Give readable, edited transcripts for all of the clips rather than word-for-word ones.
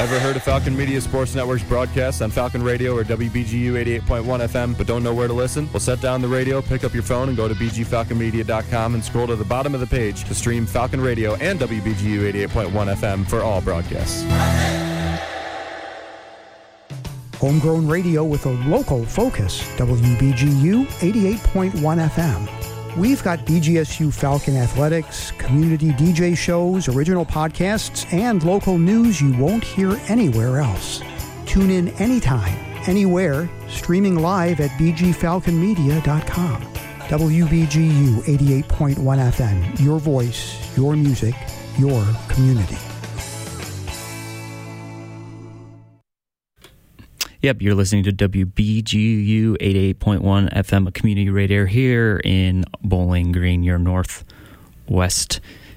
Ever heard of Falcon Media Sports Network's broadcast on Falcon Radio or WBGU 88.1 FM but don't know where to listen? Well, set down the radio, pick up your phone, and go to bgfalconmedia.com and scroll to the bottom of the page to stream Falcon Radio and WBGU 88.1 FM for all broadcasts. Homegrown radio with a local focus, WBGU 88.1 FM. We've got BGSU Falcon athletics, community DJ shows, original podcasts, and local news you won't hear anywhere else. Tune in anytime, anywhere, streaming live at bgfalconmedia.com. WBGU 88.1 FM, your voice, your music, your community. Yep, you're listening to WBGU 88.1 FM, a community radio here in Bowling Green, your Northwest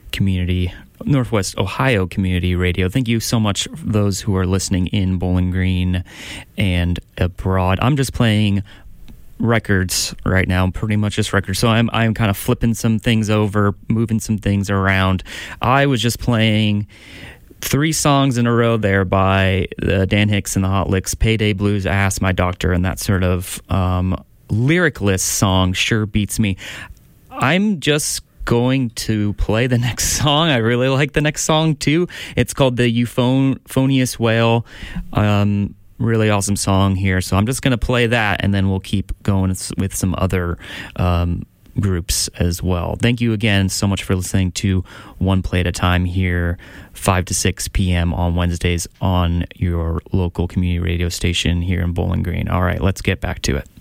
Ohio community radio. Thank you so much for those who are listening in Bowling Green and abroad. I'm just playing records right now, pretty much just records. So I'm kind of flipping some things over, moving some things around. I was just playing 3 songs in a row there by Dan Hicks and the Hot Licks, Payday Blues, Ask My Doctor, and that sort of lyricless song sure beats me. I'm just going to play the next song. I really like the next song too. It's called The Euphonious Whale. Really awesome song here. So I'm just going to play that, and then we'll keep going with some other groups as well. Thank you again so much for listening to One Play at a Time here, 5 to 6 p.m. on Wednesdays on your local community radio station here in Bowling Green. All right, let's get back to it.